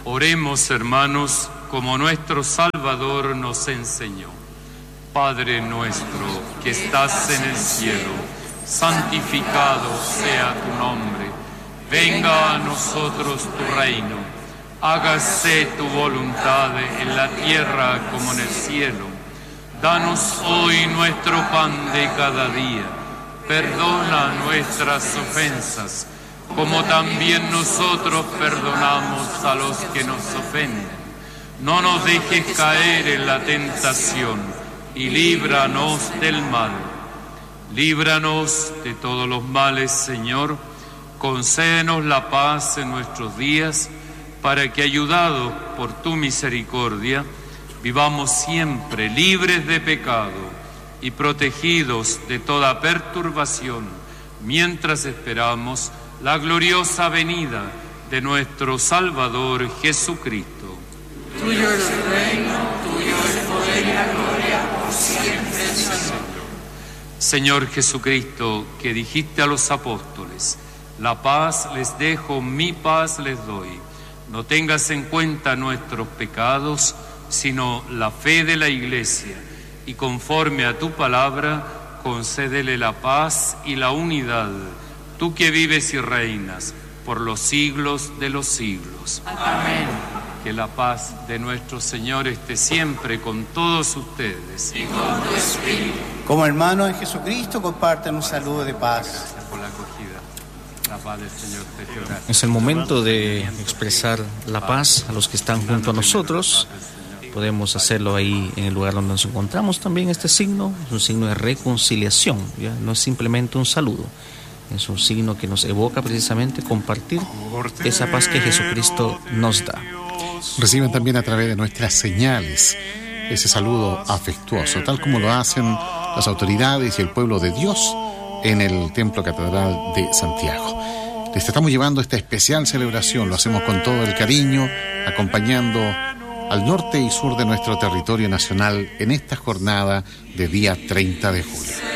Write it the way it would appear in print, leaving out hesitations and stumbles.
Oremos, hermanos, como nuestro Salvador nos enseñó. Padre nuestro que estás en el cielo, santificado sea tu nombre. Venga a nosotros tu reino. Hágase tu voluntad en la tierra como en el cielo. Danos hoy nuestro pan de cada día. Perdona nuestras ofensas, como también nosotros perdonamos a los que nos ofenden. No nos dejes caer en la tentación y líbranos del mal. Líbranos de todos los males, Señor. Concédenos la paz en nuestros días, para que, ayudados por tu misericordia, vivamos siempre libres de pecado y protegidos de toda perturbación, mientras esperamos la gloriosa venida de nuestro Salvador Jesucristo. Tuyo es el reino, tuyo el poder y la gloria por siempre, Señor. Señor Jesucristo, que dijiste a los apóstoles: la paz les dejo, mi paz les doy. No tengas en cuenta nuestros pecados, sino la fe de la Iglesia, y conforme a tu palabra, concédele la paz y la unidad, tú que vives y reinas por los siglos de los siglos. Amén. Que la paz de nuestro Señor esté siempre con todos ustedes. Y con tu espíritu. Como hermanos en Jesucristo, compartan un saludo de paz. Gracias por la acogida. La paz del Señor te dé gracias. Es el momento de expresar la paz a los que están junto a nosotros. Podemos hacerlo ahí en el lugar donde nos encontramos. También este signo es un signo de reconciliación, ¿ya? No es simplemente un saludo, es un signo que nos evoca precisamente compartir esa paz que Jesucristo nos da. Reciben también a través de nuestras señales ese saludo afectuoso, tal como lo hacen las autoridades y el pueblo de Dios en el Templo Catedral de Santiago. Les estamos llevando esta especial celebración, lo hacemos con todo el cariño, acompañando al norte y sur de nuestro territorio nacional en esta jornada de día 30 de julio.